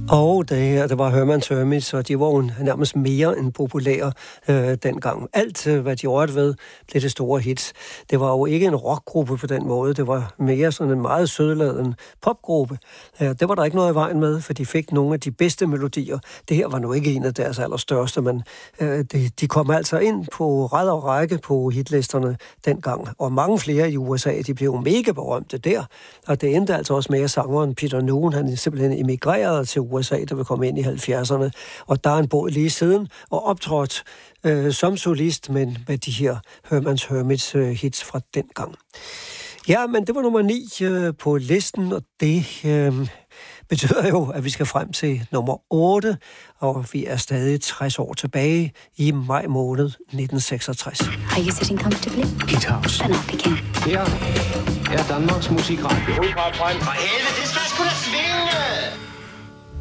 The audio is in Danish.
Og det her, det var Herman's Hermits, og de var jo nærmest mere end populære dengang. Alt, hvad de rørte ved, blev det store hits. Det var jo ikke en rockgruppe på den måde. Det var mere sådan en meget sødladen popgruppe. Det var der ikke noget i vejen med, for de fik nogle af de bedste melodier. Det her var nu ikke en af deres allerstørste, men de kom altså ind på ræd og række på hitlisterne dengang. Og mange flere i USA, de blev mega berømte der. Og det endte altså også med, at sangeren Peter Noone, han simpelthen emigrerede til USA, der vil komme ind i 70'erne. Og der er en båd lige siden, og optrådt som solist, men med de her Herman's Hermits hits fra dengang. Ja, men det var nummer 9 på listen, og det betyder jo, at vi skal frem til nummer 8, og vi er stadig 60 år tilbage i maj måned 1966. Are you sitting comfortably? Hit House. Then I'll begin. Her er Danmarks Musikradio. Fra helvede